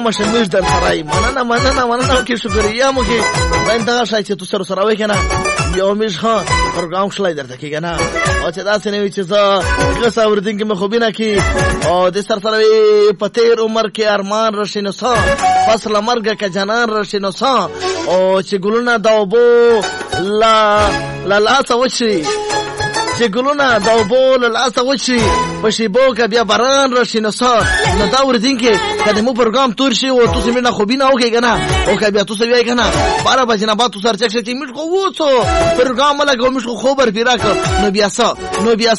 مشمش در سرای مننه که شکریه مو که باید دغه شای چې تو سره سره وای کنه یو میش ها پروګرام خلای درته کې کنه او چې دا سنوي چې زه قصه ورته کې مخوبینه کې او د سر سره په تیر عمر کې ارمان رشینو سا فصل مرګ کې جنان رشینو سا او چې ګلونه داوبو لا سوچي چې ګلونه داوبو لا سوچي پښې بو بیا باران راشي نو سا نو دا ورته کې کله مو پروګرام تور شي او تاسو مینه خوبینه او کې کنه او کې بیا تاسو وای کنه 12 بجې نه بعد تاسو سره چې موږ خو وڅو پروګرام لګو موږ خو خبر پیرا نو بیا